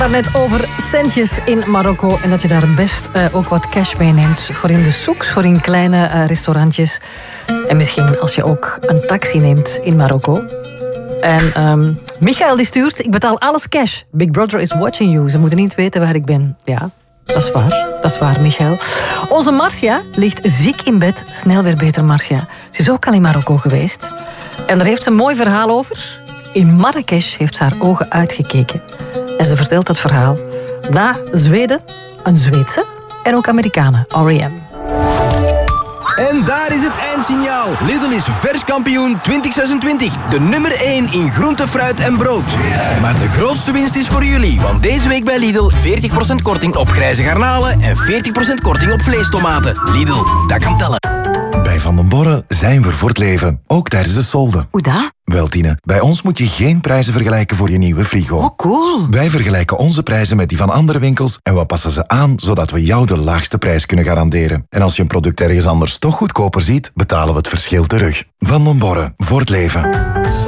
Net over centjes in Marokko en dat je daar best ook wat cash meeneemt voor in de souks, voor in kleine restaurantjes. En misschien als je ook een taxi neemt in Marokko. En Michael die stuurt, ik betaal alles cash. Big Brother is watching you. Ze moeten niet weten waar ik ben. Ja, dat is waar. Dat is waar, Michael. Onze Marcia ligt ziek in bed. Snel weer beter, Marcia. Ze is ook al in Marokko geweest. En daar heeft ze een mooi verhaal over. In Marrakesh heeft ze haar ogen uitgekeken. En ze vertelt het verhaal na Zweden, een Zweedse en ook Amerikanen, R.E.M. En daar is het eindsignaal. Lidl is vers kampioen 2026. De nummer 1 in groente, fruit en brood. Maar de grootste winst is voor jullie. Want deze week bij Lidl 40% korting op grijze garnalen en 40% korting op vleestomaten. Lidl, dat kan tellen. Bij Van den Borre zijn we voor het leven. Ook tijdens de solden. Hoe dat? Wel, Tine, bij ons moet je geen prijzen vergelijken voor je nieuwe frigo. Oh, cool. Wij vergelijken onze prijzen met die van andere winkels en we passen ze aan zodat we jou de laagste prijs kunnen garanderen. En als je een product ergens anders toch goedkoper ziet, betalen we het verschil terug. Van den Borre, voor het leven.